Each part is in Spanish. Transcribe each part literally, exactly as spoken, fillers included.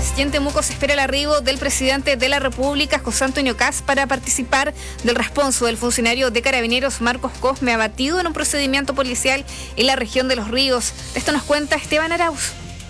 más, y en Temuco se espera el arribo del presidente de la República, José Antonio Kast, para participar del responso del funcionario de Carabineros Marcos Cosme, abatido en un procedimiento policial en la región de Los Ríos. Esto nos cuenta Esteban Arauz.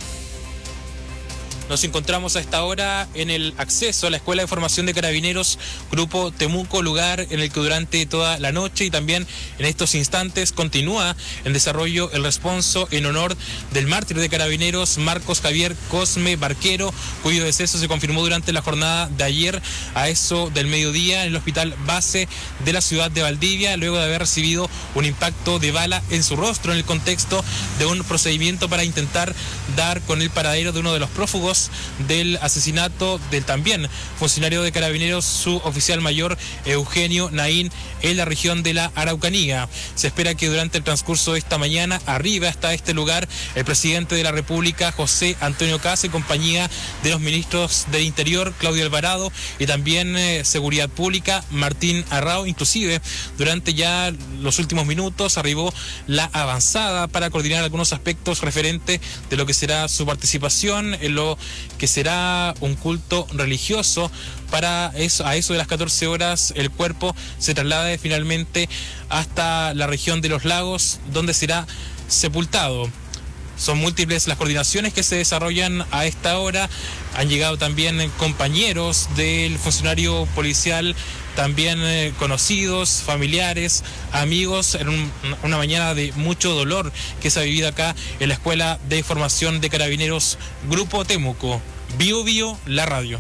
Nos encontramos a esta hora en el acceso a la Escuela de Formación de Carabineros Grupo Temuco, lugar en el que durante toda la noche y también en estos instantes continúa en desarrollo el responso en honor del mártir de Carabineros Marcos Javier Cosme Barquero, cuyo deceso se confirmó durante la jornada de ayer a eso del mediodía en el hospital base de la ciudad de Valdivia, luego de haber recibido un impacto de bala en su rostro en el contexto de un procedimiento para intentar dar con el paradero de uno de los prófugos del asesinato del también funcionario de Carabineros, su oficial mayor Eugenio Naín, en la región de la Araucanía. Se espera que durante el transcurso de esta mañana arribe hasta este lugar el presidente de la República, José Antonio Kast, en compañía de los ministros del Interior, Claudio Alvarado, y también eh, Seguridad Pública, Martín Arrao. Inclusive, durante ya los últimos minutos arribó la avanzada para coordinar algunos aspectos referentes de lo que será su participación en lo que será un culto religioso. Para eso, a eso de las catorce horas, el cuerpo se traslada finalmente hasta la región de Los Lagos, donde será sepultado. Son múltiples las coordinaciones que se desarrollan a esta hora. Han llegado también compañeros del funcionario policial, también eh, conocidos, familiares, amigos, en un, una mañana de mucho dolor que se ha vivido acá en la Escuela de Formación de Carabineros Grupo Temuco. Bio Bio, la radio.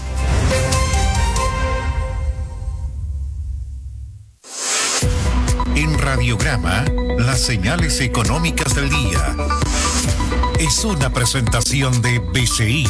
En Radiograma, las señales económicas del día. Es una presentación de B C I.